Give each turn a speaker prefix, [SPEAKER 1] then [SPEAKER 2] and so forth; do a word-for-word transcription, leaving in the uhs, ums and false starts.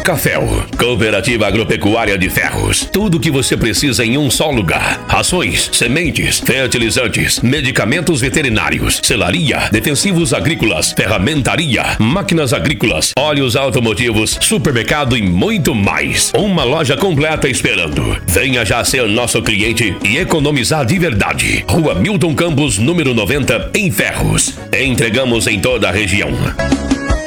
[SPEAKER 1] Cafel, Cooperativa Agropecuária de Ferros. Tudo o que você precisa em um só lugar. Rações, sementes, fertilizantes, medicamentos veterinários, selaria, defensivos agrícolas, ferramentaria, máquinas agrícolas, óleos automotivos, supermercado e muito mais. Uma loja completa esperando. Venha já ser nosso cliente e economizar de verdade. Rua Milton Campos, número noventa, em Ferros. Entregamos em toda a região.